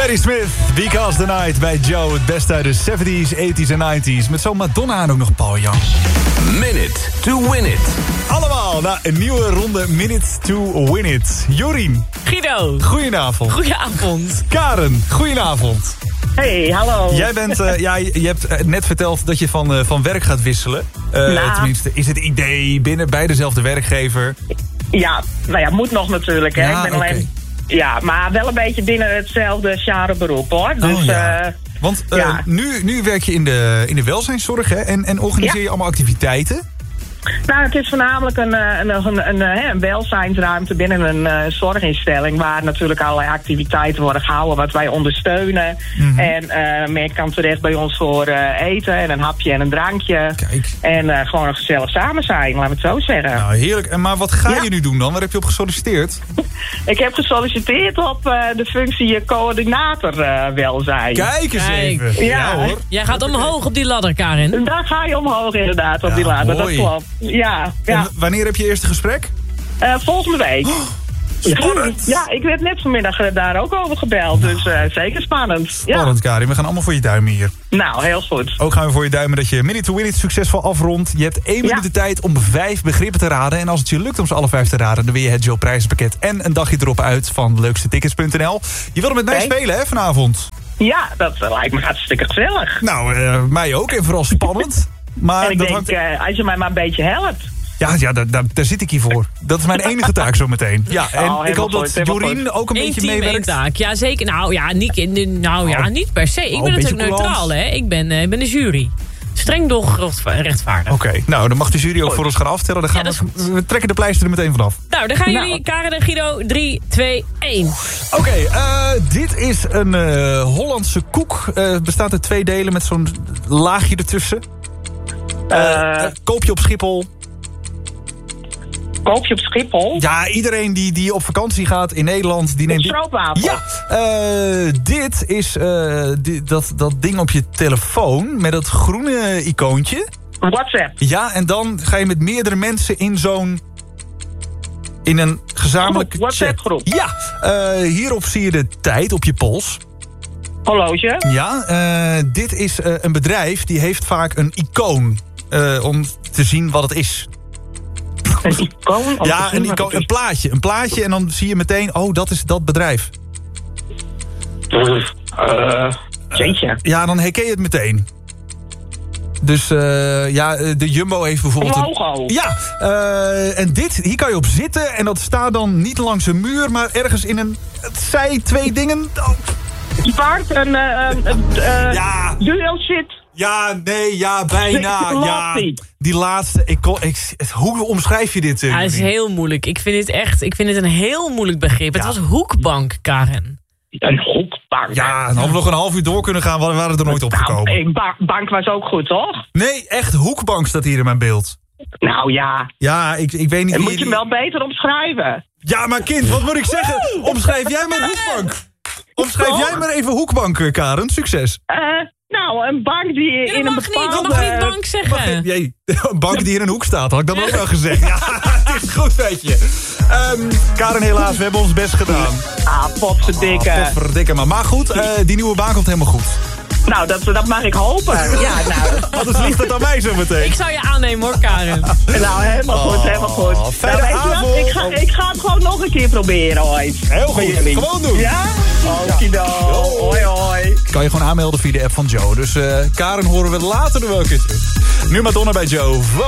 Patti Smith, Because the Night bij Joe. Het beste uit de 70s, 80s en 90s. Met zo'n Madonna aan ook nog, Paul Jan. Minute to win it. Allemaal naar een nieuwe ronde Minute to win it. Jorien. Guido. Goedenavond. Goedenavond. Karen. Goedenavond. Hey, hallo. Jij bent, je hebt net verteld dat je van werk gaat wisselen. Tenminste, is het idee bij dezelfde werkgever? Ja, nou ja, moet nog natuurlijk. Hè. Ja, ik ben alleen. Ja, maar wel een beetje binnen hetzelfde genreberoep, hoor. Dus, Want ja. nu werk je in de welzijnszorg, hè? En organiseer je allemaal activiteiten? Nou, het is voornamelijk een welzijnsruimte binnen een zorginstelling, waar natuurlijk allerlei activiteiten worden gehouden wat wij ondersteunen. Mm-hmm. En men kan terecht bij ons voor eten en een hapje en een drankje. Kijk. En gewoon een gezellig samen zijn, laten we het zo zeggen. Nou, heerlijk. Maar wat ga je nu doen dan? Waar heb je op gesolliciteerd? Ik heb gesolliciteerd op de functie coördinator welzijn. Kijk eens even. Ja hoor. Jij gaat omhoog op die ladder, Karin. Daar ga je omhoog inderdaad op die ladder, dat klopt. Ja. En wanneer heb je eerste gesprek? Volgende week. Spannend. Ja, ik werd net vanmiddag daar ook over gebeld, dus zeker spannend. Spannend, Karin. We gaan allemaal voor je duimen hier. Nou, heel goed. Ook gaan we voor je duimen dat je Minute to Win It succesvol afrondt. Je hebt 1 minuut de tijd om 5 begrippen te raden. En als het je lukt om ze alle 5 te raden, dan win je het Joe prijzenpakket en een dagje erop uit van leukstetickets.nl. Je wilde met mij spelen, hè, vanavond? Ja, dat lijkt me hartstikke gezellig. Nou, mij ook. En vooral spannend. Maar en ik denk, als je mij maar een beetje helpt. Ja, daar zit ik hier voor. Dat is mijn enige taak zo meteen. Ja, en ik hoop dat Jorien ook een beetje meewerkt. Eén taak, ja zeker. Niet per se. Ik ben natuurlijk neutraal, hè. Ik ben de jury. Streng doch rechtvaardig. Oké, nou dan mag de jury ook voor ons gaan aftellen. Dan gaan we trekken de pleister er meteen vanaf. Nou, dan gaan jullie, Karen en Guido, 3, 2, 1. Oké, dit is een Hollandse koek. Bestaat uit 2 delen met zo'n laagje ertussen. Koop je op Schiphol. Koop je op Schiphol? Ja, iedereen die op vakantie gaat in Nederland, die neemt... Stroopwafel? Ja, dit is dat ding op je telefoon met dat groene icoontje. WhatsApp? Ja, en dan ga je met meerdere mensen in een gezamenlijke WhatsApp-groep? Ja, hierop zie je de tijd op je pols. Horloge? Ja, dit is een bedrijf die heeft vaak een icoon om te zien wat het is. Een icoon? Ja, een plaatje en dan zie je meteen, oh, dat is dat bedrijf. Jeetje. Ja, dan herken je het meteen. Dus de Jumbo heeft bijvoorbeeld... Een logo. Ja, en hier kan je op zitten en dat staat dan niet langs een muur, maar ergens in een... Het zij 2 dingen... Oh. Bart, dual shit. Ja, nee, ja, bijna. Ja, die laatste. Hoe omschrijf je dit? Ja, het is heel moeilijk. Ik vind het een heel moeilijk begrip. Ja. Het was hoekbank, Karen. Een hoekbank? Ja, dan hadden we nog een half uur door kunnen gaan. We waren er nooit opgekomen. Bank was ook goed, toch? Nee, echt hoekbank staat hier in mijn beeld. Nou ja. Ja, ik weet niet... En moet je hem wel beter omschrijven? Ja, maar kind, wat moet ik zeggen? Omschrijf jij maar hoekbank. Omschrijf jij maar even hoekbank, Karen. Succes. Nou, een bank die in een bepaalde... Je mag niet bank zeggen. Een bank die in een hoek staat, had ik dan ook wel gezegd. Ja, het is goed, weet je. Karen, helaas, we hebben ons best gedaan. Potverdikke. Maar goed, die nieuwe baan komt helemaal goed. Nou, dat mag ik hopen. Ja, nou. Anders ligt het aan mij zo meteen. Ik zou je aannemen hoor, Karen. Nou, helemaal goed. Fijne avond. Ik ga het gewoon nog een keer proberen ooit. Heel goed, gewoon doen. Ja? Okido. Hoi. Kan je gewoon aanmelden via de app van Joe. Dus Karen horen we later wel een keer terug. Nu Madonna bij Joe.